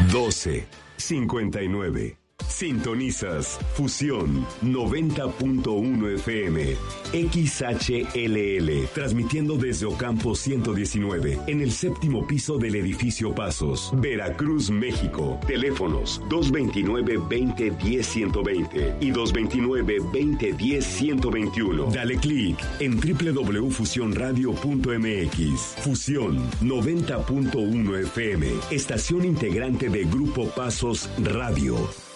12:59. Sintonizas Fusión 90.1 FM, XHLL, transmitiendo desde Ocampo 119, en el séptimo piso del edificio Pasos, Veracruz, México. Teléfonos 229-2010-120 y 229-2010-121. Dale clic en www.fusionradio.mx. Fusión 90.1 FM, estación integrante de Grupo Pasos Radio.